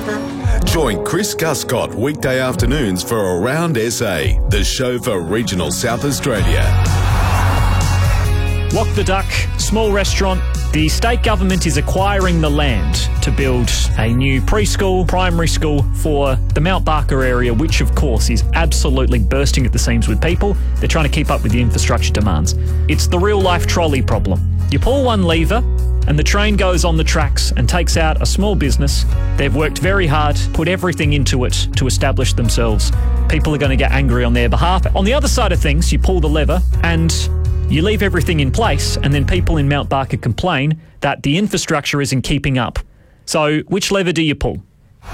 Join Chris Guscott weekday afternoons for Around SA, the show for regional South Australia. Walk the Duck, small restaurant. The state government is acquiring the land to build a new preschool, primary school for the Mount Barker area, which of course is absolutely bursting at the seams with people. They're trying to keep up with the infrastructure demands. It's the real life trolley problem. You pull one lever and the train goes on the tracks and takes out a small business. They've worked very hard, put everything into it to establish themselves. People are going to get angry on their behalf. On the other side of things, you pull the lever and you leave everything in place, and then people in Mount Barker complain that the infrastructure isn't keeping up. So which lever do you pull?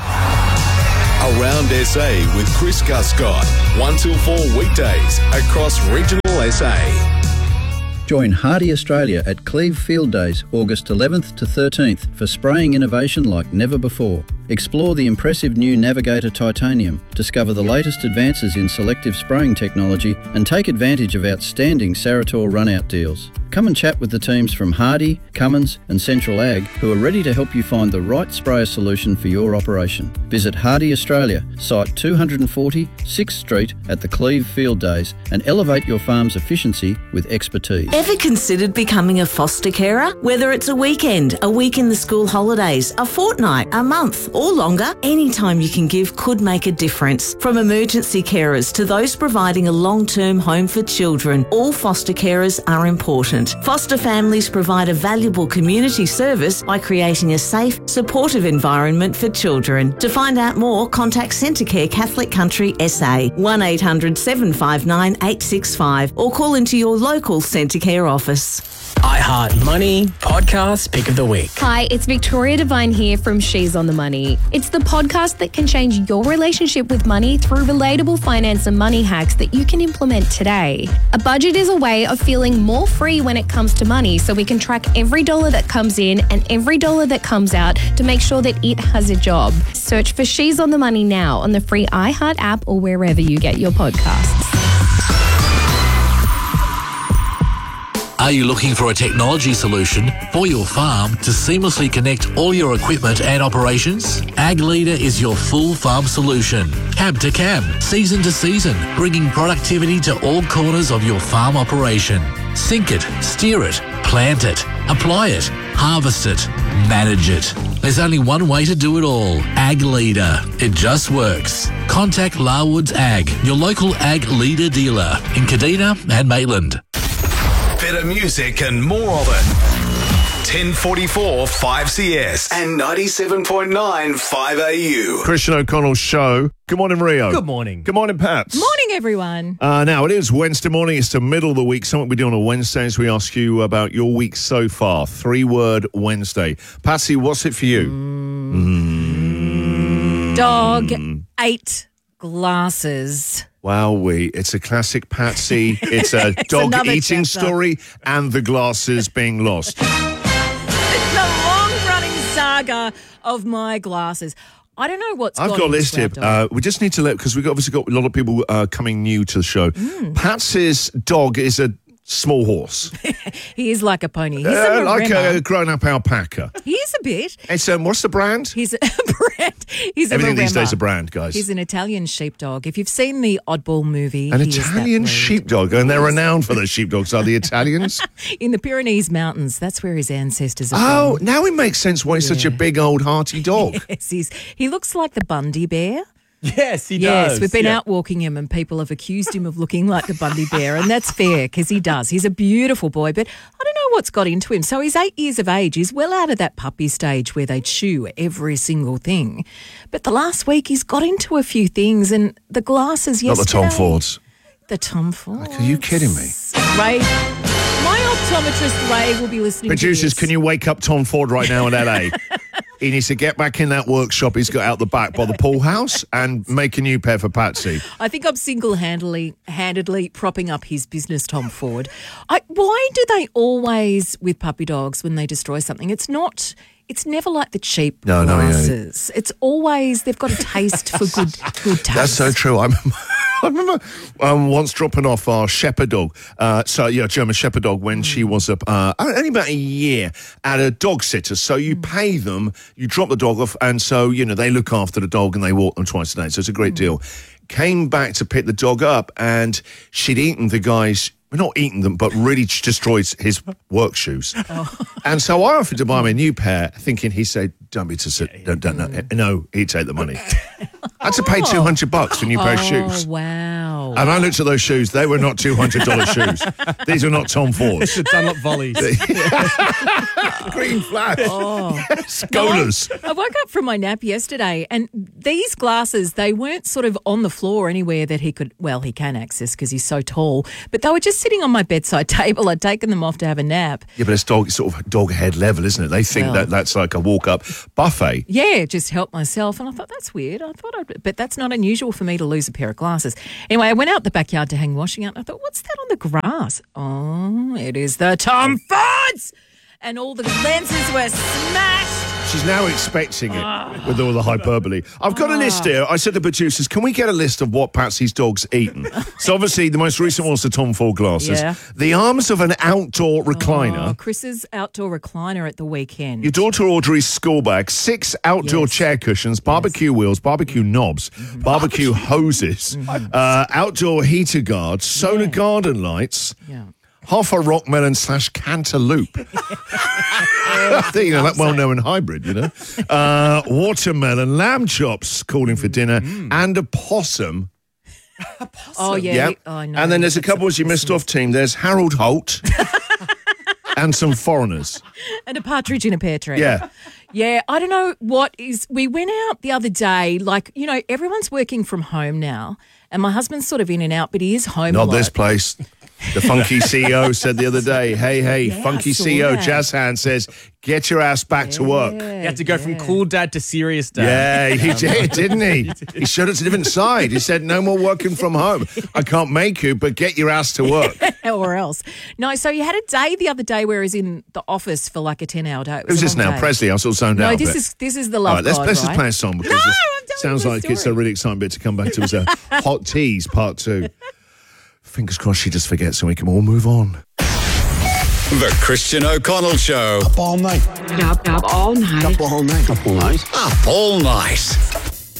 Around SA with Chris Guscott, 1 till 4 weekdays across regional SA. Join Hardy Australia at Cleve Field Days, August 11th to 13th for spraying innovation like never before. Explore the impressive new Navigator Titanium, discover the latest advances in selective spraying technology and take advantage of outstanding Sarator run-out deals. Come and chat with the teams from Hardy, Cummins and Central Ag who are ready to help you find the right sprayer solution for your operation. Visit Hardy Australia, site 240 6th Street at the Cleve Field Days and elevate your farm's efficiency with expertise. Ever considered becoming a foster carer? Whether it's a weekend, a week in the school holidays, a fortnight, a month or longer, any time you can give could make a difference. From emergency carers to those providing a long-term home for children, all foster carers are important. Foster families provide a valuable community service by creating a safe, supportive environment for children. To find out more, contact Centrecare Catholic Country SA, 1800 759 865 or call into your local Centrecare office. iHeart Money Podcast Pick of the Week. Hi, it's Victoria Devine here from She's on the Money. It's the podcast that can change your relationship with money through relatable finance and money hacks that you can implement today. A budget is a way of feeling more free when it comes to money, so we can track every dollar that comes in and every dollar that comes out to make sure that it has a job. Search for She's on the Money now on the free iHeart app or wherever you get your podcasts. Are you looking for a technology solution for your farm to seamlessly connect all your equipment and operations? Ag Leader is your full farm solution. Cab to cab, season to season, bringing productivity to all corners of your farm operation. Sync it, steer it, plant it, apply it, harvest it, manage it. There's only one way to do it all. Ag Leader. It just works. Contact Larwoods Ag, your local Ag Leader dealer in Kadina and Maitland. Better music and more of it. 1044 5CS and 97.9 5AU. Christian O'Connell's show. Good morning, Rio. Good morning. Good morning, Pats. Morning, everyone. Now, it is Wednesday morning. It's the middle of the week. Something we do on a Wednesday is we ask you about your week so far. 3-word Wednesday. Patsy, what's it for you? Dog ate glasses. Wowee. It's a classic Patsy. It's a dog eating story and the glasses being lost. The long-running saga of my glasses. I don't know what's I've got a list here. We just need to because we've obviously got a lot of people coming new to the show. Patsy's dog is a small horse. He is like a pony. He's a like a grown-up alpaca. He is a bit. It's what's the brand? He's a brand. He's everything a these days is a brand, guys. He's an Italian sheepdog. If you've seen the Oddball movie, an Italian sheepdog, and they're renowned for their sheepdogs. Are the Italians in the Pyrenees Mountains? That's where his ancestors are from. from. Now it makes sense why he's such a big old hearty dog. Yes, he looks like the Bundy bear. Yes, he does. Yes, we've been out walking him and people have accused him of looking like the Bundy bear, and that's fair because he does. He's a beautiful boy, but I don't know what's got into him. So he's 8 years of age. He's well out of that puppy stage where they chew every single thing. But the last week he's got into a few things, and the glasses yesterday. Not the Tom Fords. The Tom Fords. Are you kidding me? Ray, my optometrist Ray will be listening Producers, to this. can you wake up Tom Ford right now in LA? He needs to get back in that workshop he's got out the back by the pool house and make a new pair for Patsy. I think I'm single-handedly propping up his business, Tom Ford. Why do they always, with puppy dogs, when they destroy something, it's never like the cheap glasses. It's always, they've got a taste for good taste. That's so true. I remember once dropping off our shepherd dog, German shepherd dog, when she was only about a year at a dog sitter. So you pay them, you drop the dog off, and so, they look after the dog and they walk them twice a day. So it's a great deal. Came back to pick the dog up, and she'd eaten the guy's, not eaten them, but really destroyed his work shoes. And so I offered to buy him a new pair, thinking he said, don't no, he'd take the money. I had to pay $200 for a new pair of shoes. Oh, wow. And I looked at those shoes. They were not $200 shoes. These are not Tom Fords. The Dunlop Volleys. Green flash. Oh. Scholars. I woke up from my nap yesterday, and these glasses, they weren't sort of on the floor anywhere that he can access because he's so tall, but they were just sitting on my bedside table. I'd taken them off to have a nap. Yeah, but it's sort of dog head level, isn't it? They think that's like a walk-up buffet. Yeah, just help myself. And I thought, that's weird. But that's not unusual for me to lose a pair of glasses. Anyway, I went out the backyard to hang washing out, and I thought, what's that on the grass? Oh, it is the Tom Fords! And all the lenses were smashed. She's now expecting it with all the hyperbole. I've got a list here. I said to the producers, can we get a list of what Patsy's dog's eaten? So obviously the most recent one was the Tom Ford glasses. Yeah. The arms of an outdoor recliner. Chris's outdoor recliner at the weekend. Your daughter Audrey's school bag, 6 outdoor chair cushions, barbecue wheels, barbecue knobs, barbecue hoses, outdoor heater guards, solar garden lights. Yeah. Half a rock melon / cantaloupe. That well-known hybrid, watermelon, lamb chops, calling for dinner, and a possum. Oh, yeah. Yep. Oh, no. And then there's a couple as you missed off, team. There's Harold Holt and some foreigners. And a partridge in a pear tree. Yeah. Yeah, I don't know what is... We went out the other day, everyone's working from home now, and my husband's sort of in and out, but he is home a Not lot. this place. The funky CEO said the other day, hey, funky CEO, Jazz Hand says, get your ass back to work. You had to go from cool dad to serious dad. Yeah, he did, didn't he? He showed us a different side. He said, no more working from home. I can't make you, but get your ass to work. Or else. No, so you had a day the other day where he was in the office for like a 10-hour day. Who's this now? Day. Presley, I was all zoned out. No, this is the love All right, God, let's right? play a song because it sounds like it's a really exciting bit to come back to. As a Hot Tease Part 2. Fingers crossed she just forgets and we can all move on. The Christian O'Connell Show. Up all night. Up all night. Up all night. Up all night. Up all night.